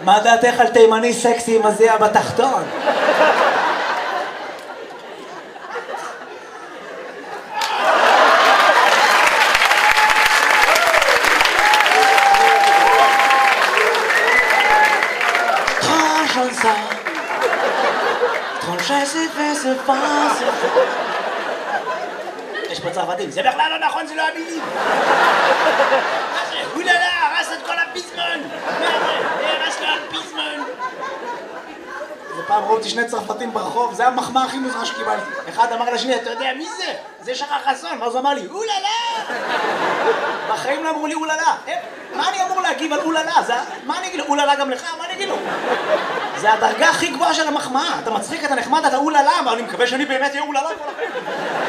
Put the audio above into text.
מה דעתך על תימני סקסי עם הזיע בתחתון? יש פה צרפתים, זה בכלל לא נכון, זה לא המילים. מה זה? אוללה, הרס את כל הפיזמון. מה זה? הרס לו הפיזמון. ופעם ראו אותי שני צרפתים ברחוב, זה המחמאה הכי מוזרה שקיבלתי. אחד אמר לשני, אתה יודע מי זה? זה שחר חסון. ואז הוא אמר לי, אוללה! בחיים לא אמרו לי אוללה. מה אני אמור להגיב על אוללה? מה אני אגיד לו? אוללה גם לך? מה אני אגיד לו? זה הדרגה הכי גבוהה של המחמאה. אתה מצחיק, אתה נחמד, אתה אוללה. אבל אני מקווה שאני באמת אהיה אוללה.